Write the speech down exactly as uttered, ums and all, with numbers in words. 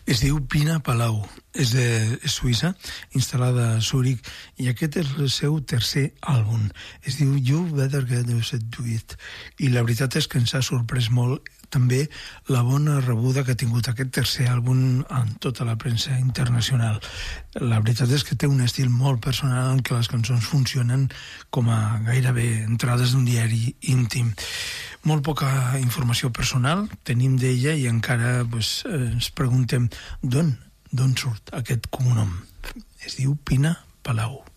Es diu Pina Palau, és de Suïssa, instal·lada a Zúrich, i aquest és el seu tercer àlbum. Es diu You Better Get Used to It, i la veritat és que ens ha sorprès molt també la bona rebuda que ha tingut aquest tercer àlbum en tota la premsa internacional. La veritat és que té un estil molt personal en què les cançons funcionen com a gairebé entrades d'un diari íntim. Molt poca informació personal tenim d'ella i encara pues, ens preguntem d'on, d'on surt aquest cognom. Es diu Pina Palau.